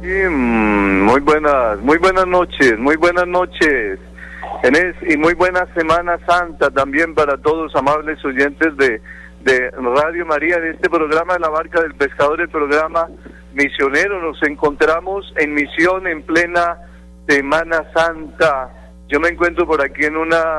Muy buenas noches. Y muy buena Semana Santa también para todos, amables oyentes de Radio María, de este programa de la Barca del Pescador, el programa misionero. Nos encontramos en misión en plena Semana Santa. Yo me encuentro por aquí en una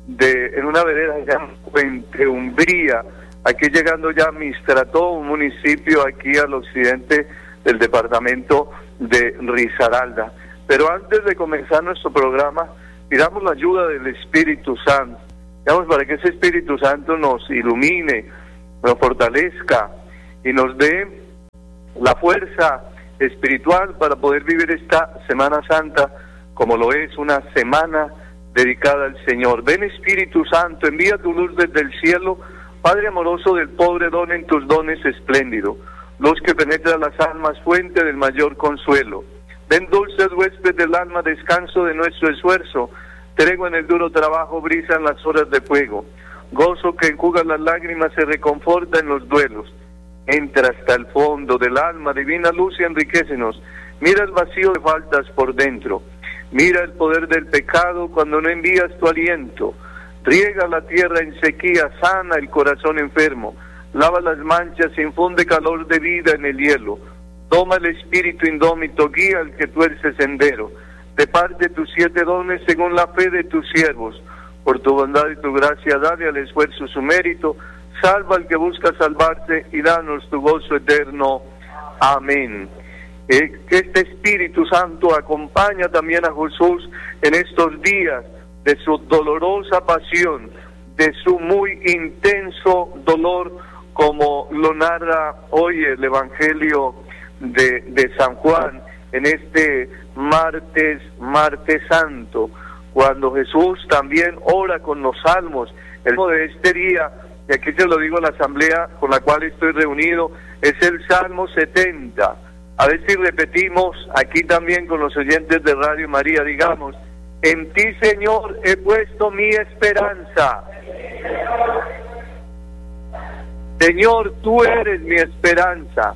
vereda allá en Puente Umbría, aquí llegando ya a Mistrató, un municipio aquí al occidente del departamento de Risaralda. Pero antes de comenzar nuestro programa, pidamos la ayuda del Espíritu Santo. Digamos, para que ese Espíritu Santo nos ilumine, nos fortalezca y nos dé la fuerza espiritual para poder vivir esta Semana Santa como lo es una semana dedicada al Señor. Ven, Espíritu Santo, envía tu luz desde el cielo. Padre amoroso del pobre, don en tus dones espléndido, luz que penetra las almas, fuente del mayor consuelo. Ven, dulce huésped del alma, descanso de nuestro esfuerzo, tregua en el duro trabajo, brisa en las horas de fuego, gozo que enjuga las lágrimas, se reconforta en los duelos. Entra hasta el fondo del alma, divina luz, y enriquécenos. Mira el vacío de faltas por dentro, mira el poder del pecado cuando no envías tu aliento. Riega la tierra en sequía, sana el corazón enfermo, lava las manchas, infunde calor de vida en el hielo. Toma el espíritu indómito, guía al que tuerce sendero. Departe tus 7 dones según la fe de tus siervos. Por tu bondad y tu gracia, dale al esfuerzo su mérito. Salva al que busca salvarse y danos tu gozo eterno. Amén. Que este Espíritu Santo acompaña también a Jesús en estos días de su dolorosa pasión, de su muy intenso dolor, como lo narra hoy el Evangelio de San Juan, en este martes santo, cuando Jesús también ora con los salmos. El modo de este día, y aquí se lo digo a la asamblea con la cual estoy reunido, es el Salmo 70. A ver si repetimos aquí también con los oyentes de Radio María, digamos: en ti, Señor, he puesto mi esperanza. Señor, tú eres mi esperanza.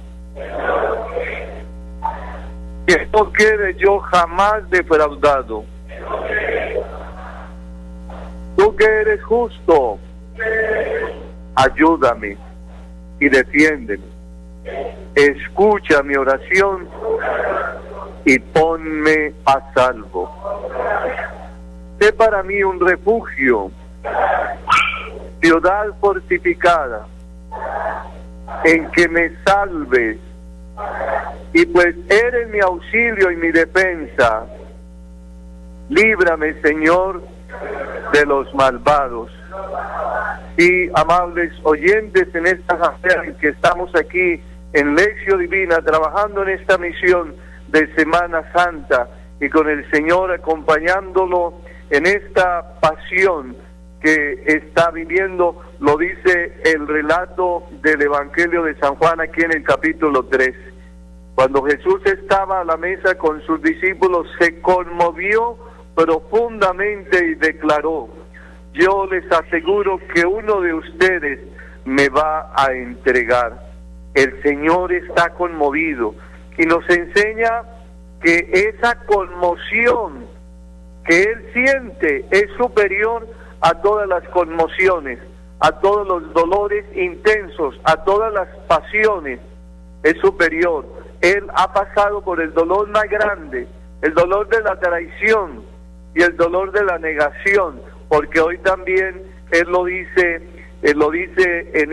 Que no quede yo jamás defraudado. Tú que eres justo, ayúdame y defiéndeme. Escucha mi oración y ponme a salvo. Sé para mí un refugio, ciudad fortificada, en que me salves, y pues eres mi auxilio y mi defensa. Líbrame, Señor, de los malvados. Y, amables oyentes, en esta asamblea en que estamos aquí en Lección Divina, trabajando en esta misión de Semana Santa, y con el Señor acompañándolo en esta pasión que está viviendo, lo dice el relato del Evangelio de San Juan aquí en el capítulo 3. Cuando Jesús estaba a la mesa con sus discípulos, se conmovió profundamente y declaró: yo les aseguro que uno de ustedes me va a entregar. El Señor está conmovido y nos enseña que esa conmoción que Él siente es superior a todas las conmociones, a todos los dolores intensos, a todas las pasiones. Es superior. Él ha pasado por el dolor más grande, el dolor de la traición y el dolor de la negación, porque hoy también Él lo dice en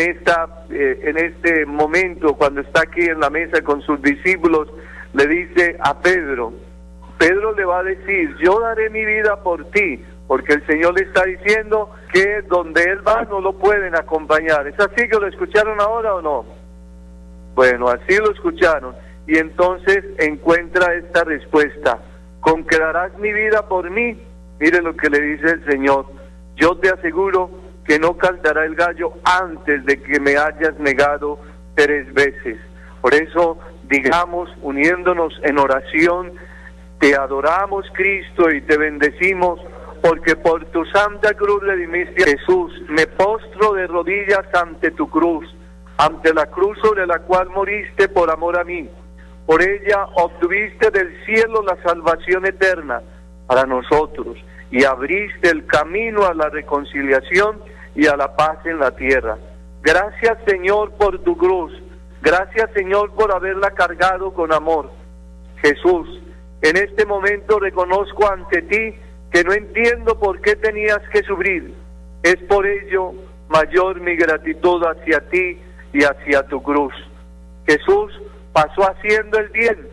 este momento, cuando está aquí en la mesa con sus discípulos, le dice a Pedro le va a decir: yo daré mi vida por ti, porque el Señor le está diciendo que donde Él va no lo pueden acompañar. ¿Es así que lo escucharon ahora o no? Bueno, así lo escucharon, y entonces encuentra esta respuesta: ¿con que darás mi vida por mí? Mire lo que le dice el Señor: yo te aseguro que no cantará el gallo antes de que me hayas negado 3 veces. Por eso, digamos, uniéndonos en oración, te adoramos, Cristo, y te bendecimos, porque por tu santa cruz redimiste a Jesús. Me postro de rodillas ante tu cruz, ante la cruz sobre la cual moriste por amor a mí. Por ella obtuviste del cielo la salvación eterna para nosotros y abriste el camino a la reconciliación y a la paz en la tierra. Gracias, Señor, por tu cruz. Gracias, Señor, por haberla cargado con amor. Jesús, en este momento reconozco ante ti que no entiendo por qué tenías que sufrir. Es por ello mayor mi gratitud hacia ti y hacia tu cruz. Jesús pasó haciendo el bien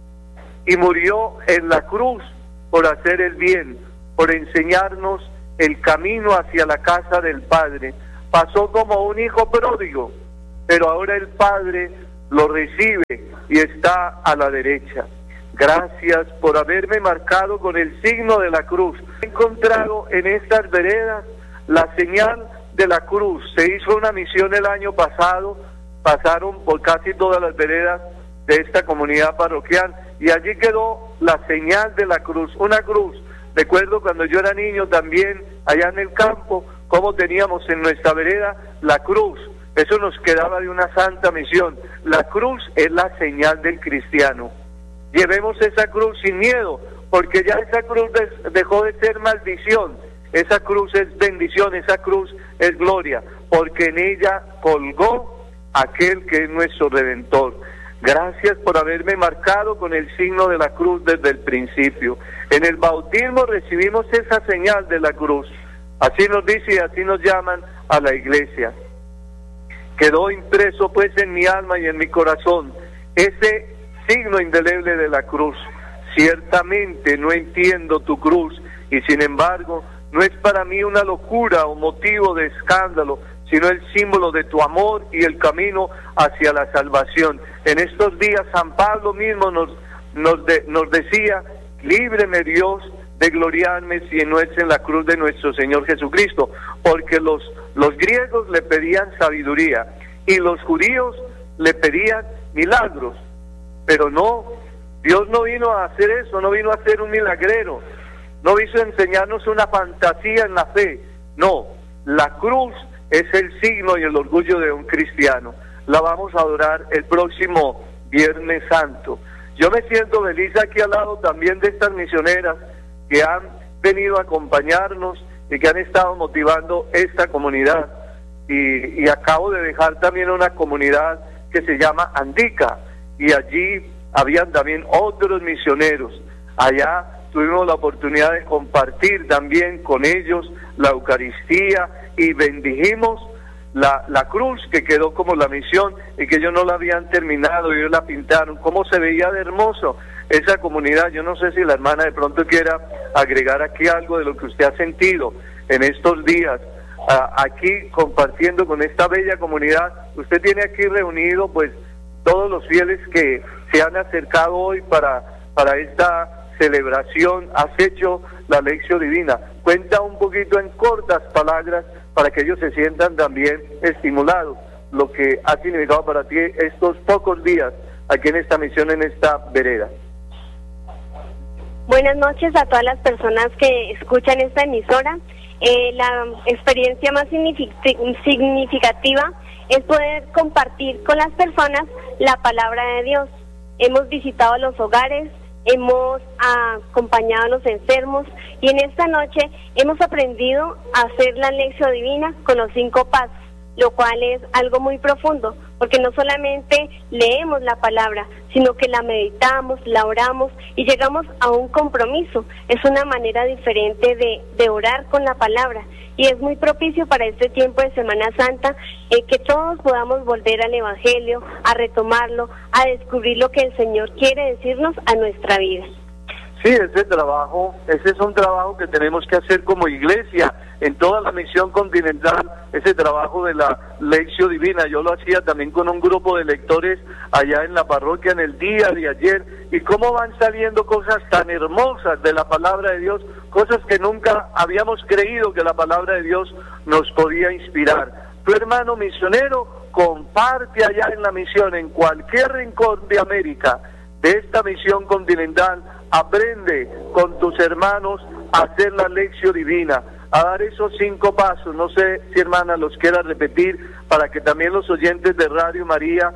y murió en la cruz por hacer el bien, por enseñarnos el camino hacia la casa del Padre. Pasó como un hijo pródigo, pero ahora el Padre lo recibe y está a la derecha. Gracias por haberme marcado con el signo de la cruz. He encontrado en estas veredas la señal de la cruz. Se hizo una misión el año pasado, pasaron por casi todas las veredas de esta comunidad parroquial y allí quedó la señal de la cruz, una cruz. Recuerdo cuando yo era niño también, allá en el campo, cómo teníamos en nuestra vereda la cruz. Eso nos quedaba de una santa misión. La cruz es la señal del cristiano. Llevemos esa cruz sin miedo, porque ya esa cruz dejó de ser maldición. Esa cruz es bendición, esa cruz es gloria, porque en ella colgó aquel que es nuestro Redentor. Gracias por haberme marcado con el signo de la cruz desde el principio. En el bautismo recibimos esa señal de la cruz. Así nos dice y así nos llaman a la iglesia. Quedó impreso pues en mi alma y en mi corazón ese signo indeleble de la cruz. Ciertamente no entiendo tu cruz y sin embargo no es para mí una locura o motivo de escándalo, sino el símbolo de tu amor y el camino hacia la salvación. En estos días San Pablo mismo nos decía: líbreme Dios de gloriarme si no es en la cruz de nuestro Señor Jesucristo, porque los griegos le pedían sabiduría y los judíos le pedían milagros, pero no, Dios no vino a hacer eso, no vino a ser un milagrero, no vino a enseñarnos una fantasía en la fe, no, la cruz es el signo y el orgullo de un cristiano. La vamos a adorar el próximo Viernes Santo. Yo me siento feliz aquí al lado también de estas misioneras que han venido a acompañarnos y que han estado motivando esta comunidad. Y acabo de dejar también una comunidad que se llama Andica, y allí habían también otros misioneros. Allá tuvimos la oportunidad de compartir también con ellos la Eucaristía y bendijimos la cruz que quedó como la misión y que ellos no la habían terminado y ellos la pintaron. Cómo se veía de hermoso esa comunidad. Yo no sé si la hermana de pronto quiera agregar aquí algo de lo que usted ha sentido en estos días aquí compartiendo con esta bella comunidad. Usted tiene aquí reunido pues todos los fieles que se han acercado hoy para esta celebración. Has hecho la lección divina. Cuenta un poquito en cortas palabras para que ellos se sientan también estimulados lo que ha significado para ti estos pocos días aquí en esta misión, en esta vereda. Buenas noches a todas las personas que escuchan esta emisora. La experiencia más significativa es poder compartir con las personas la palabra de Dios. Hemos visitado los hogares, hemos acompañado a los enfermos y en esta noche hemos aprendido a hacer la lección divina con los 5 pasos, lo cual es algo muy profundo, porque no solamente leemos la palabra, sino que la meditamos, la oramos y llegamos a un compromiso. Es una manera diferente de orar con la palabra y es muy propicio para este tiempo de Semana Santa que todos podamos volver al Evangelio, a retomarlo, a descubrir lo que el Señor quiere decirnos a nuestra vida. Sí, ese es un trabajo que tenemos que hacer como iglesia en toda la misión continental, ese trabajo de la lección divina. Yo lo hacía también con un grupo de lectores allá en la parroquia en el día de ayer, y cómo van saliendo cosas tan hermosas de la palabra de Dios, cosas que nunca habíamos creído que la palabra de Dios nos podía inspirar. Tu hermano misionero comparte allá en la misión, en cualquier rincón de América, de esta misión continental. Aprende con tus hermanos a hacer la lección divina, a dar esos 5 pasos. No sé si hermana los quiera repetir para que también los oyentes de Radio María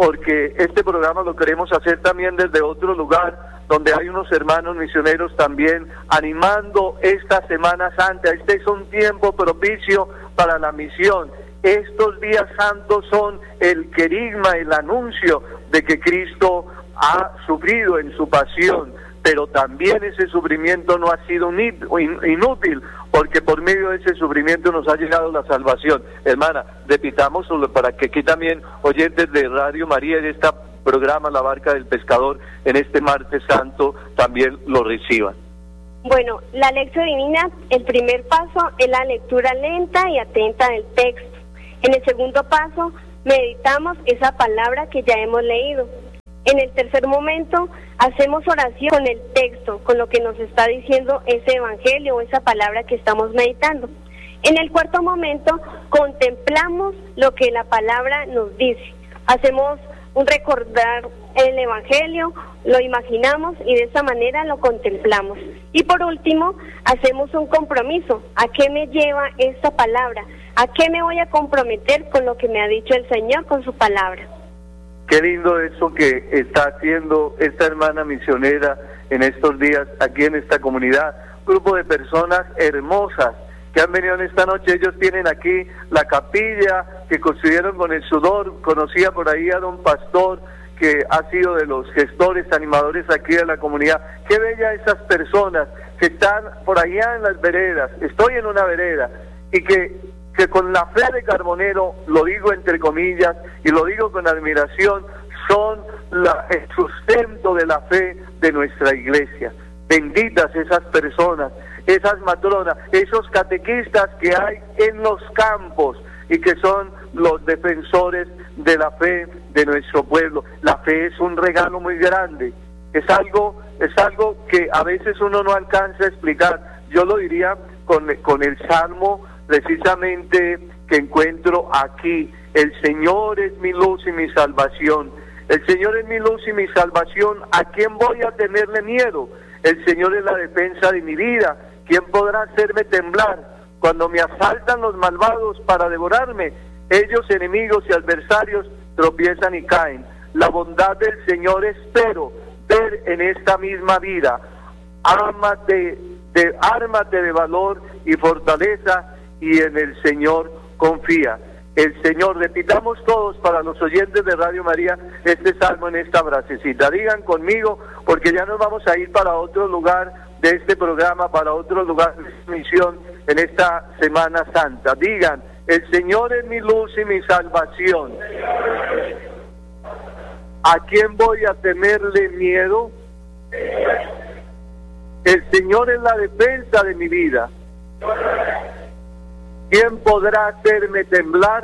porque este programa lo queremos hacer también desde otro lugar, donde hay unos hermanos misioneros también animando esta Semana Santa. Este es un tiempo propicio para la misión. Estos días santos son el querigma, el anuncio de que Cristo ha sufrido en su pasión, pero también ese sufrimiento no ha sido inútil, porque por medio de ese sufrimiento nos ha llegado la salvación. Hermana, repitamos para que aquí también oyentes de Radio María y de este programa La Barca del Pescador en este martes santo también lo reciban. Bueno, la lección divina, el primer paso es la lectura lenta y atenta del texto. En el segundo paso, meditamos esa palabra que ya hemos leído. En el tercer momento, hacemos oración con el texto, con lo que nos está diciendo ese evangelio o esa palabra que estamos meditando. En el cuarto momento, contemplamos lo que la palabra nos dice. Hacemos un recordar el evangelio, lo imaginamos y de esa manera lo contemplamos. Y por último, hacemos un compromiso. ¿A qué me lleva esta palabra? ¿A qué me voy a comprometer con lo que me ha dicho el Señor con su palabra? Qué lindo eso que está haciendo esta hermana misionera en estos días aquí en esta comunidad. Grupo de personas hermosas que han venido en esta noche. Ellos tienen aquí la capilla que construyeron con el sudor. Conocía por ahí a don Pastor, que ha sido de los gestores, animadores aquí de la comunidad. Qué bella esas personas que están por allá en las veredas. Estoy en una vereda y que con la fe de Carbonero, lo digo entre comillas y lo digo con admiración, son el sustento de la fe de nuestra iglesia. Benditas esas personas, esas matronas, esos catequistas que hay en los campos y que son los defensores de la fe de nuestro pueblo. La fe es un regalo muy grande, es algo que a veces uno no alcanza a explicar. Yo lo diría con el Salmo precisamente que encuentro aquí: el Señor es mi luz y mi salvación. El Señor es mi luz y mi salvación. ¿A quién voy a tenerle miedo? El Señor es la defensa de mi vida. ¿Quién podrá hacerme temblar? Cuando me asaltan los malvados para devorarme, ellos, enemigos y adversarios, tropiezan y caen. La bondad del Señor espero ver en esta misma vida. Ármate de valor y fortaleza, y en el Señor confía. El Señor, repitamos todos para los oyentes de Radio María este salmo en esta frasecita. Digan conmigo, porque ya nos vamos a ir para otro lugar de este programa, para otro lugar de esta misión en esta Semana Santa. Digan: el Señor es mi luz y mi salvación. ¿A quién voy a tenerle miedo? El Señor es la defensa de mi vida. ¿Quién podrá hacerme temblar?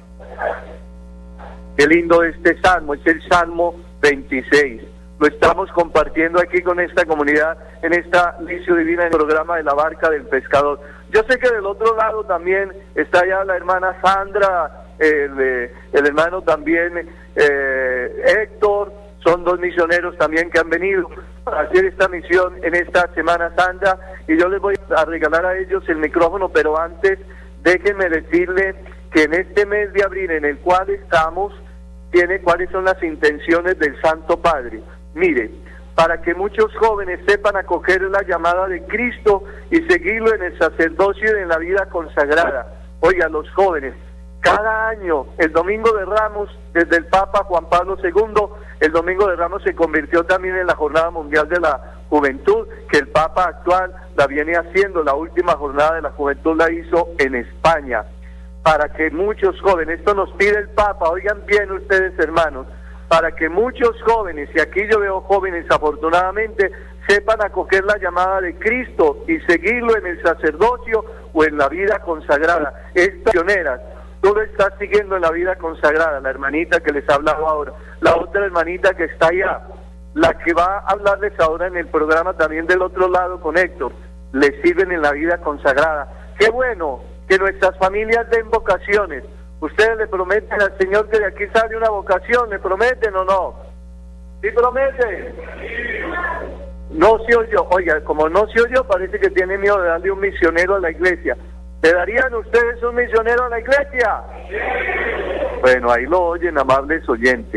Qué lindo este salmo, es el Salmo 26. Lo estamos compartiendo aquí con esta comunidad, en esta lección divina, en el programa de La Barca del Pescador. Yo sé que del otro lado también está ya la hermana Sandra, el hermano también Héctor. Son dos misioneros también que han venido a hacer esta misión en esta Semana Santa, y yo les voy a regalar a ellos el micrófono, pero antes déjenme decirles que en este mes de abril en el cual estamos, tiene cuáles son las intenciones del Santo Padre. Mire, para que muchos jóvenes sepan acoger la llamada de Cristo y seguirlo en el sacerdocio y en la vida consagrada. Oiga, los jóvenes, cada año, el Domingo de Ramos, desde el Papa Juan Pablo II, el Domingo de Ramos se convirtió también en la Jornada Mundial de la Juventud, que el Papa actual la viene haciendo. La última Jornada de la Juventud la hizo en España, para que muchos jóvenes, esto nos pide el Papa, oigan bien ustedes hermanos, para que muchos jóvenes, y aquí yo veo jóvenes afortunadamente, sepan acoger la llamada de Cristo y seguirlo en el sacerdocio o en la vida consagrada. Estas pioneras, tú lo estás siguiendo en la vida consagrada, la hermanita que les ha hablado ahora, la otra hermanita que está allá, la que va a hablarles ahora en el programa también del otro lado con Héctor, les sirven en la vida consagrada. Qué bueno que nuestras familias den vocaciones. Ustedes le prometen al Señor que de aquí sale una vocación, ¿le prometen o no? ¿Sí prometen? No se oyó. Oiga, como no se oyó, parece que tiene miedo de darle un misionero a la iglesia. ¿Le darían ustedes un misionero a la iglesia? Sí. Bueno, ahí lo oyen, amables oyentes.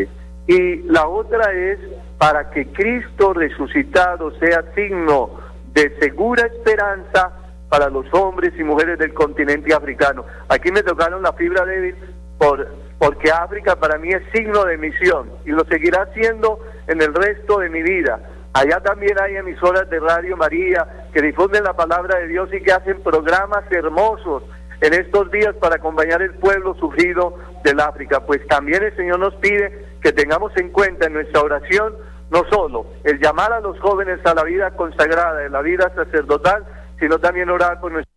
y la otra es para que Cristo resucitado sea signo de segura esperanza para los hombres y mujeres del continente africano. Aquí me tocaron la fibra débil porque África para mí es signo de misión y lo seguirá siendo en el resto de mi vida. Allá también hay emisoras de Radio María que difunden la palabra de Dios y que hacen programas hermosos en estos días para acompañar el pueblo sufrido del África. Pues también el Señor nos pide que tengamos en cuenta en nuestra oración no solo el llamar a los jóvenes a la vida consagrada, a la vida sacerdotal, sino también orar por nuestra